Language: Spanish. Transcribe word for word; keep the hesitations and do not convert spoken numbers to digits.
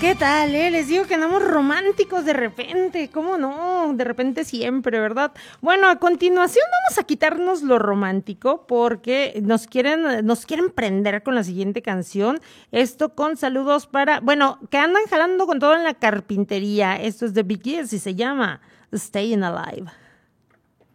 ¿Qué tal, eh? Les digo que andamos románticos de repente. ¿Cómo no? De repente siempre, ¿verdad? Bueno, a continuación vamos a quitarnos lo romántico porque nos quieren, nos quieren prender con la siguiente canción. Esto con saludos para, bueno, que andan jalando con todo en la carpintería. Esto es de Bee Gees y se llama Staying Alive.